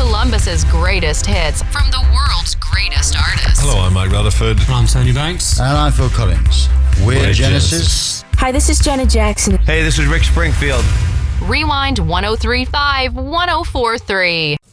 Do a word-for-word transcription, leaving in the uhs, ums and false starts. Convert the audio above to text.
Columbus's greatest hits from the world's greatest artists. Hello, I'm Mike Rutherford. I'm Tony Banks. And I'm Phil Collins. We're, We're Genesis. Genesis. Hi, this is Janet Jackson. Hey, this is Rick Springfield. Rewind one oh three point five, one oh four point three.